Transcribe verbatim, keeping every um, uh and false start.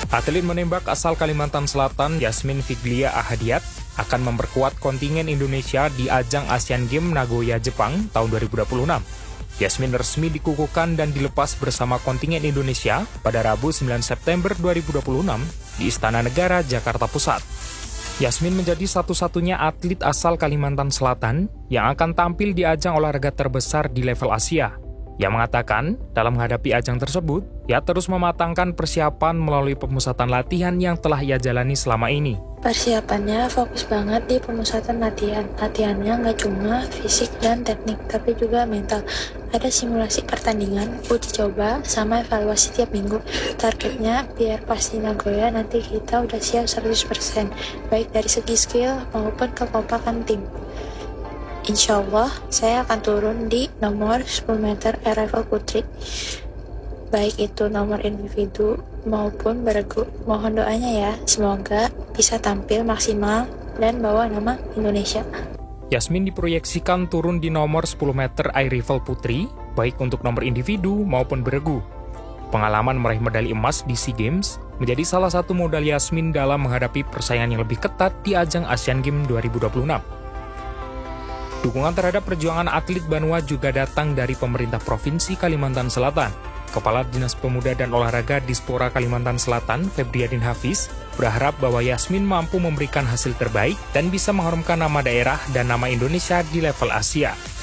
Atlet menembak asal Kalimantan Selatan, Yasmin Figlia Ahadiat, akan memperkuat kontingen Indonesia di ajang Asian Games Nagoya, Jepang tahun dua ribu dua puluh enam. Yasmin resmi dikukuhkan dan dilepas bersama kontingen Indonesia pada Rabu sembilan September dua ribu dua puluh enam di Istana Negara, Jakarta Pusat. Yasmin menjadi satu-satunya atlet asal Kalimantan Selatan yang akan tampil di ajang olahraga terbesar di level Asia. Yang mengatakan, dalam menghadapi ajang tersebut, ia terus mematangkan persiapan melalui pemusatan latihan yang telah ia jalani selama ini. Persiapannya fokus banget di pemusatan latihan. Latihannya nggak cuma fisik dan teknik, tapi juga mental. Ada simulasi pertandingan, uji coba, sama evaluasi tiap minggu. Targetnya biar pas di Nagoya nanti kita udah siap seratus persen, baik dari segi skill maupun kekompakan tim. Insya Allah, saya akan turun di nomor sepuluh meter air rifle putri, baik itu nomor individu maupun beregu. Mohon doanya ya, semoga bisa tampil maksimal dan bawa nama Indonesia. Yasmin diproyeksikan turun di nomor sepuluh meter air rifle putri, baik untuk nomor individu maupun beregu. Pengalaman meraih medali emas di SEA Games menjadi salah satu modal Yasmin dalam menghadapi persaingan yang lebih ketat di ajang Asian Games dua ribu dua puluh enam. Dukungan terhadap perjuangan atlet Banua juga datang dari pemerintah Provinsi Kalimantan Selatan. Kepala Dinas Pemuda dan Olahraga Dispora Kalimantan Selatan, Febriadin Hafiz, berharap bahwa Yasmin mampu memberikan hasil terbaik dan bisa mengharumkan nama daerah dan nama Indonesia di level Asia.